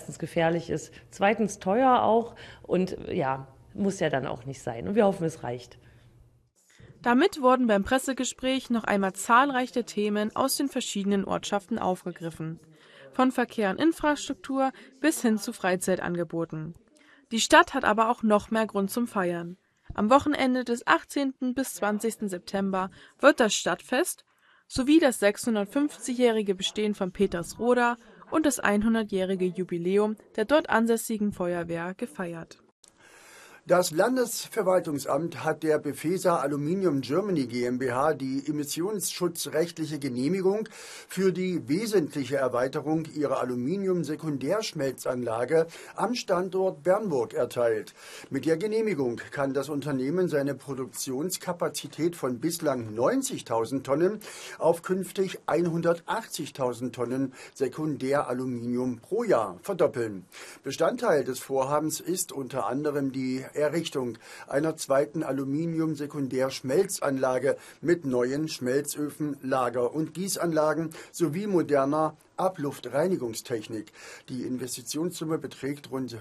erstens gefährlich ist, zweitens teuer auch und ja, muss ja dann auch nicht sein. Und wir hoffen, es reicht. Damit wurden beim Pressegespräch noch einmal zahlreiche Themen aus den verschiedenen Ortschaften aufgegriffen. Von Verkehr und Infrastruktur bis hin zu Freizeitangeboten. Die Stadt hat aber auch noch mehr Grund zum Feiern. Am Wochenende des 18. bis 20. September wird das Stadtfest sowie das 650-jährige Bestehen von Petersroda und das 100-jährige Jubiläum der dort ansässigen Feuerwehr gefeiert. Das Landesverwaltungsamt hat der Befesa Aluminium Germany GmbH die emissionsschutzrechtliche Genehmigung für die wesentliche Erweiterung ihrer Aluminium-Sekundärschmelzanlage am Standort Bernburg erteilt. Mit der Genehmigung kann das Unternehmen seine Produktionskapazität von bislang 90.000 Tonnen auf künftig 180.000 Tonnen Sekundäraluminium pro Jahr verdoppeln. Bestandteil des Vorhabens ist unter anderem die Errichtung einer zweiten Aluminium-Sekundärschmelzanlage mit neuen Schmelzöfen, Lager- und Gießanlagen sowie moderner Abluftreinigungstechnik. Die Investitionssumme beträgt rund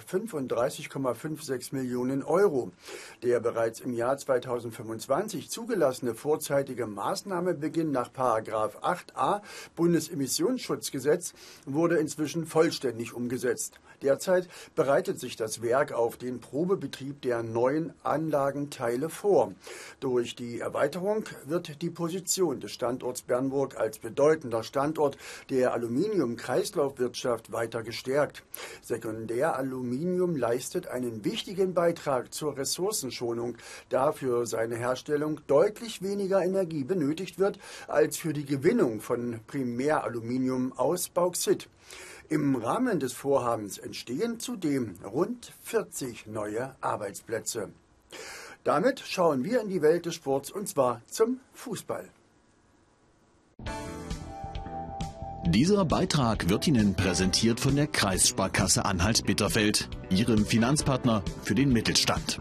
35,56 Millionen Euro. Der bereits im Jahr 2025 zugelassene vorzeitige Maßnahmebeginn nach § 8a Bundesemissionsschutzgesetz wurde inzwischen vollständig umgesetzt. Derzeit bereitet sich das Werk auf den Probebetrieb der neuen Anlagenteile vor. Durch die Erweiterung wird die Position des Standorts Bernburg als bedeutender Standort der Aluminium-Kreislaufwirtschaft weiter gestärkt. Sekundäraluminium leistet einen wichtigen Beitrag zur Ressourcenschonung, da für seine Herstellung deutlich weniger Energie benötigt wird als für die Gewinnung von Primäraluminium aus Bauxit. Im Rahmen des Vorhabens entstehen zudem rund 40 neue Arbeitsplätze. Damit schauen wir in die Welt des Sports und zwar zum Fußball. Dieser Beitrag wird Ihnen präsentiert von der Kreissparkasse Anhalt-Bitterfeld, Ihrem Finanzpartner für den Mittelstand.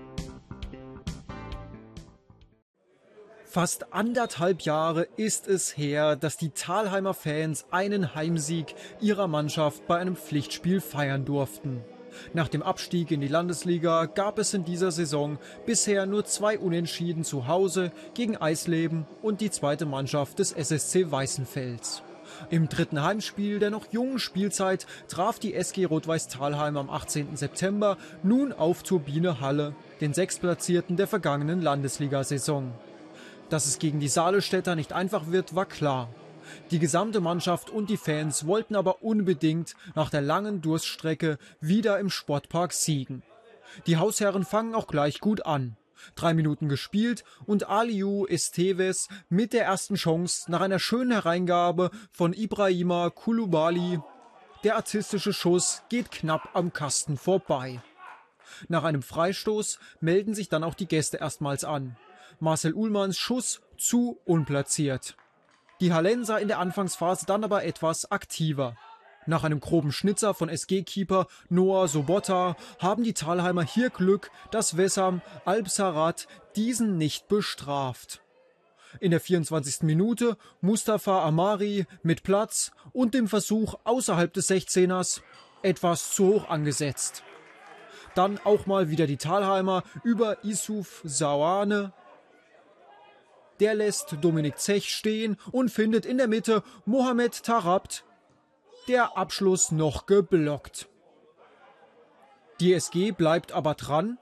Fast 1,5 Jahre ist es her, dass die Thalheimer Fans einen Heimsieg ihrer Mannschaft bei einem Pflichtspiel feiern durften. Nach dem Abstieg in die Landesliga gab es in dieser Saison bisher nur 2 Unentschieden zu Hause gegen Eisleben und die zweite Mannschaft des SSC Weißenfels. Im dritten Heimspiel der noch jungen Spielzeit traf die SG Rot-Weiß Thalheim am 18. September nun auf Turbine Halle, den Sechstplatzierten der vergangenen Landesliga-Saison. Dass es gegen die Salestädter nicht einfach wird, war klar. Die gesamte Mannschaft und die Fans wollten aber unbedingt nach der langen Durststrecke wieder im Sportpark siegen. Die Hausherren fangen auch gleich gut an. 3 Minuten gespielt und Aliou Esteves mit der ersten Chance nach einer schönen Hereingabe von Ibrahima Koulibaly. Der artistische Schuss geht knapp am Kasten vorbei. Nach einem Freistoß melden sich dann auch die Gäste erstmals an. Marcel Uhlmanns Schuss zu unplatziert. Die Hallenser in der Anfangsphase dann aber etwas aktiver. Nach einem groben Schnitzer von SG-Keeper Noah Sobotta haben die Thalheimer hier Glück, dass Wessam Alpsarat diesen nicht bestraft. In der 24. Minute Mustafa Amari mit Platz und dem Versuch außerhalb des 16ers etwas zu hoch angesetzt. Dann auch mal wieder die Thalheimer über Isuf Sawane. Der lässt Dominik Zech stehen und findet in der Mitte Mohamed Tarabt. Der Abschluss noch geblockt. Die SG bleibt aber dran.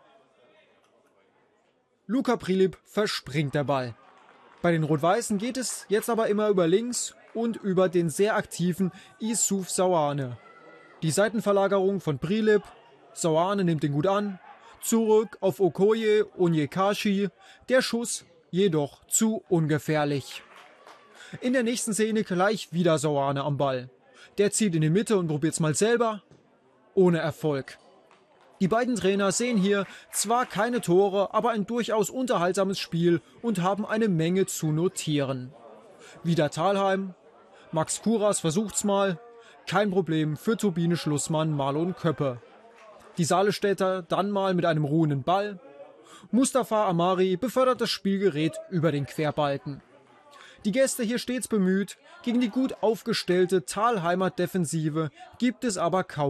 Luka Prilip verspringt der Ball. Bei den Rot-Weißen geht es jetzt aber immer über links und über den sehr aktiven Isuf Sawane. Die Seitenverlagerung von Prilip. Sawane nimmt den gut an. Zurück auf Okoye Onyekashi. Der Schuss jedoch zu ungefährlich. In der nächsten Szene gleich wieder Sawane am Ball. Der zieht in die Mitte und probiert es mal selber. Ohne Erfolg. Die beiden Trainer sehen hier zwar keine Tore, aber ein durchaus unterhaltsames Spiel und haben eine Menge zu notieren. Wieder Thalheim. Max Kuras versucht's mal. Kein Problem für Turbine Schlussmann Marlon Köppe. Die Salestädter dann mal mit einem ruhenden Ball. Mustafa Amari befördert das Spielgerät über den Querbalken. Die Gäste hier stets bemüht, gegen die gut aufgestellte Thalheimer Defensive gibt es aber kaum